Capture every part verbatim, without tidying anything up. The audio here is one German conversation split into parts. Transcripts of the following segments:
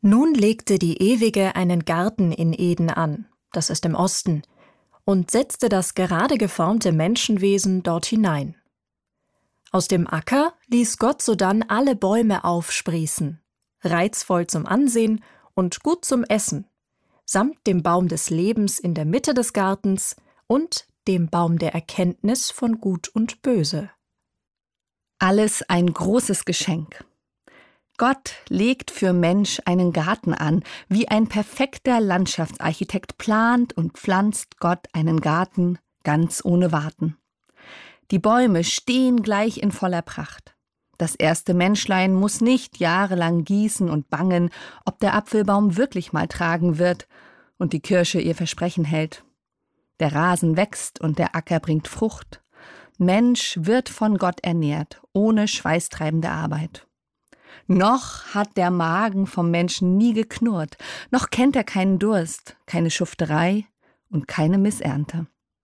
Nun legte die Ewige einen Garten in Eden an, das ist im Osten, und setzte das gerade geformte Menschenwesen dort hinein. Aus dem Acker ließ Gott sodann alle Bäume aufsprießen, reizvoll zum Ansehen und gut zum Essen, samt dem Baum des Lebens in der Mitte des Gartens und dem Baum der Erkenntnis von Gut und Böse. Alles ein großes Geschenk. Gott legt für Mensch einen Garten an. Wie ein perfekter Landschaftsarchitekt plant und pflanzt Gott einen Garten ganz ohne Warten. Die Bäume stehen gleich in voller Pracht. Das erste Menschlein muss nicht jahrelang gießen und bangen, ob der Apfelbaum wirklich mal tragen wird und die Kirsche ihr Versprechen hält. Der Rasen wächst und der Acker bringt Frucht. Mensch wird von Gott ernährt, ohne schweißtreibende Arbeit. Noch hat der Magen vom Menschen nie geknurrt, noch kennt er keinen Durst, keine Schufterei und keine Missernte.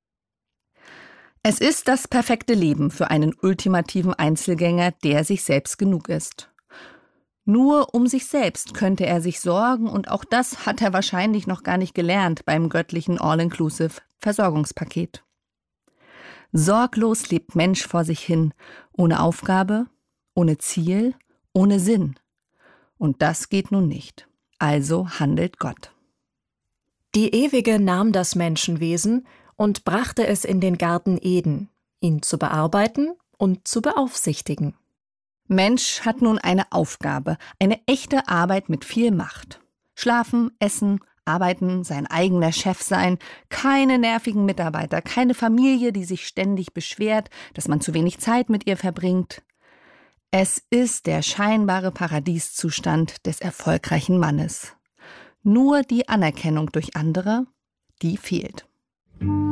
Es ist das perfekte Leben für einen ultimativen Einzelgänger, der sich selbst genug ist. Nur um sich selbst könnte er sich sorgen, und auch das hat er wahrscheinlich noch gar nicht gelernt beim göttlichen All-Inclusive-Versorgungspaket. Sorglos lebt Mensch vor sich hin, ohne Aufgabe, ohne Ziel, ohne Sinn. Und das geht nun nicht. Also handelt Gott. Die Ewige nahm das Menschenwesen und brachte es in den Garten Eden, ihn zu bearbeiten und zu beaufsichtigen. Mensch hat nun eine Aufgabe, eine echte Arbeit mit viel Macht. Schlafen, essen, arbeiten, sein eigener Chef sein, keine nervigen Mitarbeiter, keine Familie, die sich ständig beschwert, dass man zu wenig Zeit mit ihr verbringt. Es ist der scheinbare Paradieszustand des erfolgreichen Mannes. Nur die Anerkennung durch andere, die fehlt.